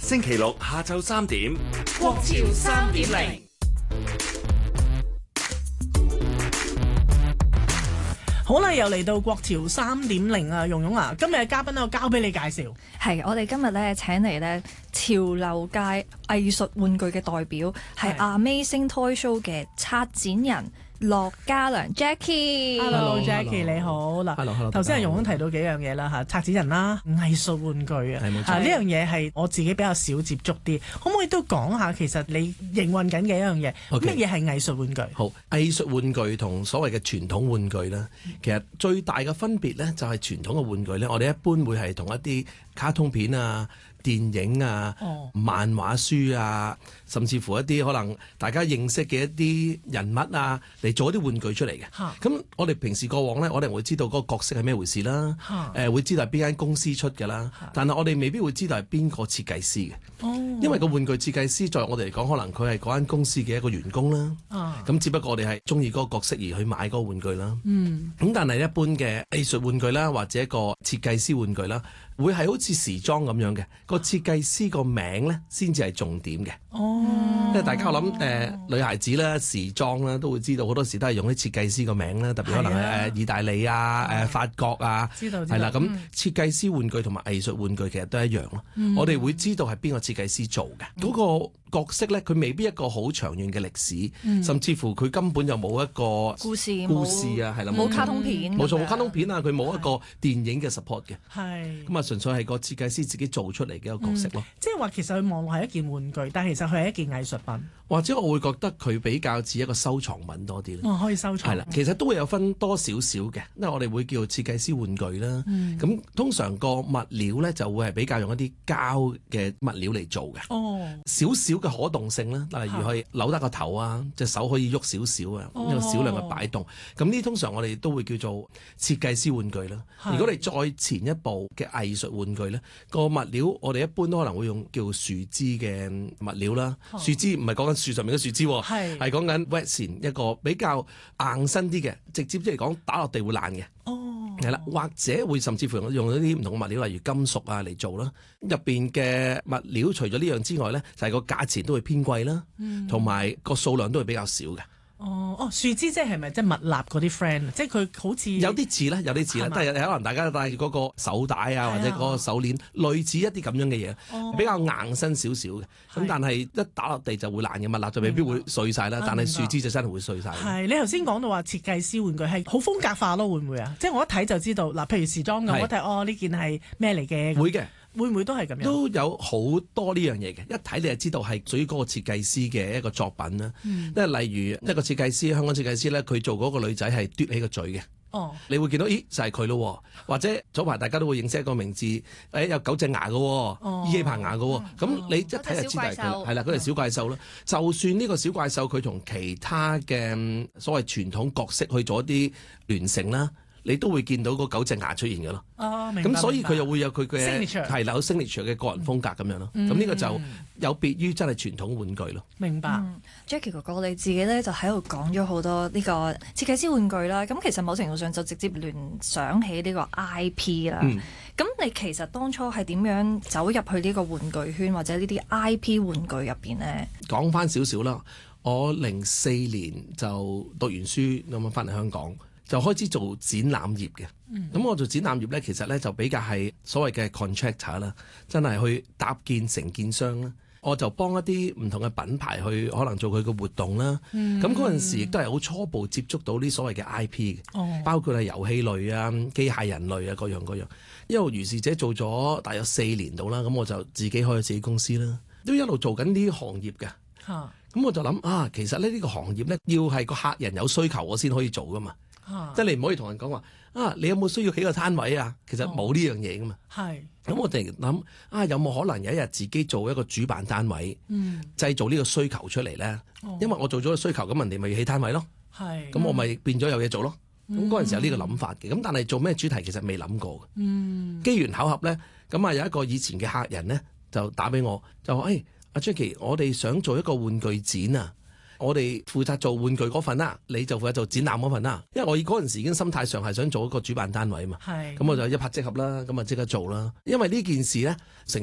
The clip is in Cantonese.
星期六下晝3點， 國潮3.0。 好啦，又嚟到國潮3.0啊，蓉蓉啊，今日嘅嘉賓咧，我交俾你介紹。 係，我哋今日咧請嚟咧潮流界藝術玩具嘅代表，係 Amazing Toy Show 嘅策展人樂嘉良 Jackie。Hello Jackie 你好。嗱 Hello， 頭先阿蓉蓉提到幾樣嘢啦嚇，策展人啦，藝術玩具啊， 係冇錯。 呢樣嘢係我自己比較少接觸啲，可唔可以都講下其實你營運緊嘅一樣嘢，乜嘢係藝術玩具？ 好，藝術玩具同所謂嘅傳統玩具咧，其實最大嘅分別咧就係傳統嘅玩具咧，我哋一般會係同一啲卡通片啊、電影啊、漫畫書啊，甚至乎一啲可能大家認識嘅一啲人物啊，嚟做一啲玩具出嚟嘅。咁我哋平時過往咧，我哋會知道嗰個角色係咩回事啦，會知道係邊間公司出嘅啦，但係我哋未必會知道係邊個設計師嘅。因為個玩具設計師在我哋嚟講，可能佢係嗰間公司嘅一個員工啦。咁只不過我哋係中意嗰個角色而去買嗰個玩具啦。咁但係一般嘅藝術玩具啦，或者一個設計師玩具啦，會係好似時裝咁樣嘅，個設計師個名咧先至係重點嘅。因為大家我諗女孩子啦、時裝啦都會知道，好多時都係用啲設計師個名啦，特別可能係意大利啊、法國啊，係啦。咁設計師玩具同埋藝術玩具其實都一樣咯。我哋會知道係邊個設計師做嘅嗰個角色咧，佢未必一個好長遠嘅歷史，甚至乎佢根本就冇一個故事啊，係啦， 冇卡通片， 冇錯，冇卡通片啊，佢冇一個電影嘅 support 嘅， 係咁啊，純粹係個設計師自己做出嚟嘅一個角色咯。 即係話其實佢望落係一件玩具，但係其實佢係一件藝術品， 或者我會覺得佢比較似一個收藏品多啲咯。 可以收藏。 係啦，其實都會有分多少少嘅，因為我哋會叫設計師玩具啦。咁通常個物料咧就會係比較用一啲膠嘅物料嚟做嘅。少少嘅可動性啦，例如可以扭得個頭啊，隻手可以喐少少啊，一個少量嘅擺動。咁呢通常我哋都會叫做設計師玩具啦。如果你再前一步嘅藝術玩具咧，個物料我哋一般都可能會用叫樹枝嘅物料啦。樹枝唔係講緊樹上面嘅樹枝，係講緊 resin 一個比較硬身啲嘅，直接啲嚟講打落地會爛嘅。係啦，或者會甚至乎用一啲唔同嘅物料，例如金屬啊嚟做啦。入邊嘅物料除咗呢樣之外咧，就係個價錢都會偏貴啦，同埋個數量都會比較少嘅。 樹枝即係咪即係蜜蠟嗰啲 friend？即係佢好似有啲似啦，有啲似啦，但係可能大家戴住嗰個手帶啊，或者嗰個手鏈，類似一啲咁樣嘅嘢，比較硬身少少嘅。咁但係一打落地就會爛嘅，蜜蠟就未必會碎晒啦，但係樹枝就真係會碎晒。 係你頭先講到話設計師玩具係好風格化咯，會唔會啊？即係我一睇就知道嗱，譬如時裝咁，我一睇呢件係咩嚟嘅？ 會嘅。 會唔會都係咁樣？ 都有好多呢樣嘢嘅，一睇你就知道係屬於嗰個設計師嘅一個作品啦。因為例如一個設計師，香港設計師咧，佢做嗰個女仔係嘟起個嘴嘅。你會見到，咦就係佢咯。或者早排大家都會認識一個名字，有9隻牙嘅，依起棚牙嘅。咁你一睇就知道係佢，係啦，佢係小怪獸啦。就算呢個小怪獸佢同其他嘅所謂傳統角色去做一啲聯乘啦，你都會見到嗰9隻牙出現嘅咯。咁所以佢又會有佢嘅係啦，有 signature 嘅個人風格咁樣咯。咁呢個就有別於真係傳統玩具咯。 明白。 Jackie 哥哥，你自己咧就喺度講咗好多呢個設計師玩具啦。咁其實某程度上就直接聯想起呢個 IP 啦。咁你其實當初係點樣走入去呢個玩具圈或者呢啲 IP 玩具入邊咧？ 講翻少少啦，我04年就讀完書咁樣翻嚟香港，就開始做展覽業嘅。咁我做展覽業咧，其實咧就比較係所謂嘅 contractor 啦，真係去搭建承建商啦。我就幫一啲唔同嘅品牌去可能做佢嘅活動啦。咁嗰陣時亦都係好初步接觸到啲所謂嘅 IP 嘅，包括係遊戲類啊、機械人類啊各樣。因為如是者做咗大約4年到啦，咁我就自己開咗自己公司啦，都一路做緊呢啲行業嘅。咁我就諗其實呢個行業咧，要係個客人有需求我先可以做噶嘛。即係你唔可以同人講話你有冇需要起個攤位啊？其實冇呢樣嘢噶嘛。咁我哋諗有冇可能有一日自己做一個主辦單位，製造呢個需求出嚟咧？因為我做咗個需求，咁人哋咪要起攤位咯。咁我咪變咗有嘢做咯。咁嗰陣時有呢個諗法嘅。咁但係做咩主題其實未諗過嘅。機緣巧合咧，咁有一個以前嘅客人咧就打俾我，就話阿 Jackie，我哋想做一個玩具展啊。我哋負責做玩具嗰份啦，你就負責做展覽嗰份啦。因為我嗰陣時已經心態上係想做一個主辦單位嘛，咁我就一拍即合啦，咁啊即刻做啦。因為呢件事咧成